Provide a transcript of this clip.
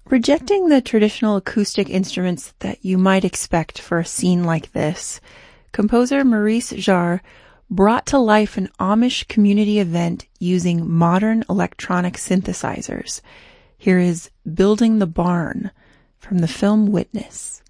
Rejecting the traditional acoustic instruments that you might expect for a scene like this, composer Maurice Jarre brought to life an Amish community event using modern electronic synthesizers. Here is Building the Barn from the film Witness.